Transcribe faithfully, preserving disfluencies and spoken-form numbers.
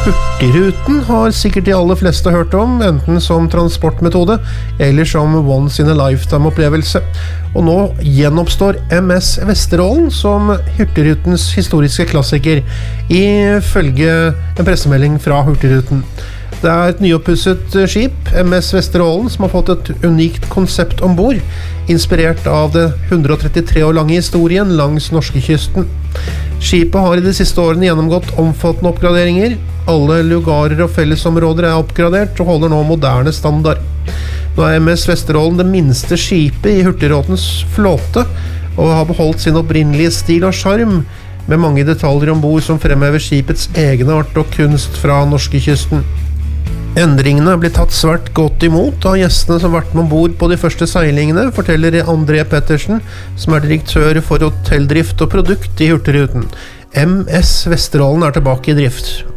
Hurtigruten har sikkert de aller fleste hørt om, enten som transportmetode eller som once in a lifetime opplevelse. Og nå gjenoppstår M S Vesterålen som Hurtigrutens historiske klassiker, ifølge en pressemelding fra Hurtigruten. Det er et nyoppusset skip, M S Vesterålen, som har fått et unikt konsept ombord, inspirert av det hundre trettitre år lange historien langs norskekysten. Skipet har i de siste årene gjennomgått omfattende oppgraderinger. Alle lugarer og fellesområder er oppgradert og holder nå moderne standard. Nå er M S Vesterålen det minste skipet i Hurtigrutens flåte, og har beholdt sin opprinnelige stil og charm, med mange detaljer ombord som fremhever skipets egne art og kunst fra norskekysten. Endringene blir tatt svært godt imot av gjestene som har vært med ombord på de første seilingene, forteller André Pettersen, som er direktør for hotelldrift og produkt i Hurtigruten. M S Vesterålen er tilbake i drift.